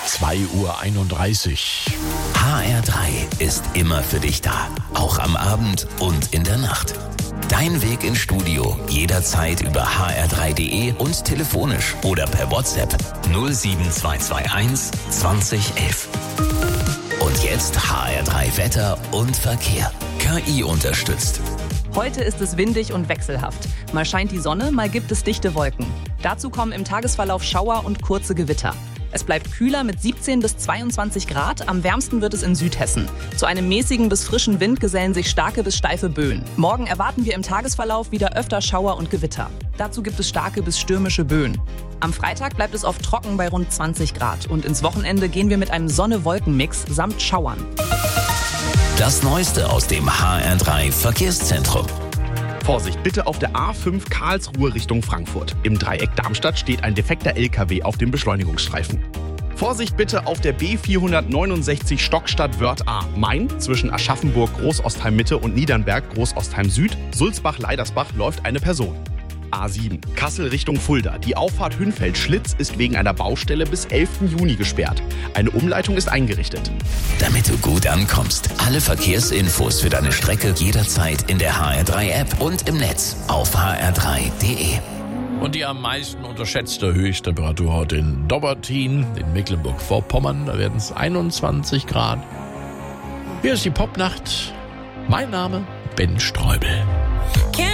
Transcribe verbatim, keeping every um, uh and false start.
zwei Uhr einunddreißig. H R drei ist immer für dich da. Auch am Abend und in der Nacht. Dein Weg ins Studio jederzeit über h r drei punkt d e und telefonisch oder per WhatsApp null sieben zwei zwei eins zwanzig elf. Und jetzt H R drei Wetter und Verkehr. K I unterstützt. Heute ist es windig und wechselhaft. Mal scheint die Sonne, mal gibt es dichte Wolken. Dazu kommen im Tagesverlauf Schauer und kurze Gewitter. Es bleibt kühler mit siebzehn bis zweiundzwanzig Grad. Am wärmsten wird es in Südhessen. Zu einem mäßigen bis frischen Wind gesellen sich starke bis steife Böen. Morgen erwarten wir im Tagesverlauf wieder öfter Schauer und Gewitter. Dazu gibt es starke bis stürmische Böen. Am Freitag bleibt es oft trocken bei rund zwanzig Grad. Und ins Wochenende gehen wir mit einem Sonne-Wolken-Mix samt Schauern. Das Neueste aus dem H R drei Verkehrszentrum. Vorsicht bitte auf der A fünf Karlsruhe Richtung Frankfurt. Im Dreieck Darmstadt steht ein defekter L K W auf dem Beschleunigungsstreifen. Vorsicht bitte auf der B vierhundertneunundsechzig Stockstadt-Wörth A Main zwischen Aschaffenburg, Großostheim-Mitte und Niedernberg, Großostheim-Süd, Sulzbach-Leidersbach läuft eine Person. A sieben Kassel Richtung Fulda. Die Auffahrt Hünfeld-Schlitz ist wegen einer Baustelle bis elften Juni gesperrt. Eine Umleitung ist eingerichtet. Damit du gut ankommst, alle Verkehrsinfos für deine Strecke jederzeit in der H R drei App und im Netz auf h r drei punkt d e. Und die am meisten unterschätzte Höchsttemperatur heute in Dobbertin, in Mecklenburg-Vorpommern. Da werden es einundzwanzig Grad. Hier ist die Popnacht. Mein Name Ben Streubel.